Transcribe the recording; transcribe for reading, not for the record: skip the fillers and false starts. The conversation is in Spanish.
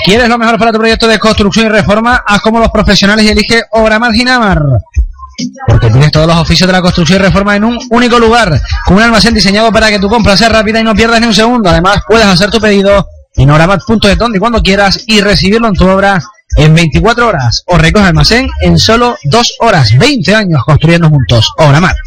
¿Quieres lo mejor para tu proyecto de construcción y reforma? Haz como los profesionales y elige Obramat Ginamar. Porque tienes todos los oficios de la construcción y reforma en un único lugar, con un almacén diseñado para que tu compra sea rápida y no pierdas ni un segundo. Además, puedes hacer tu pedido en obramat.es donde y cuando quieras y recibirlo en tu obra en 24 horas. O recoge almacén en solo 2 horas. 20 años construyendo juntos. Obramat.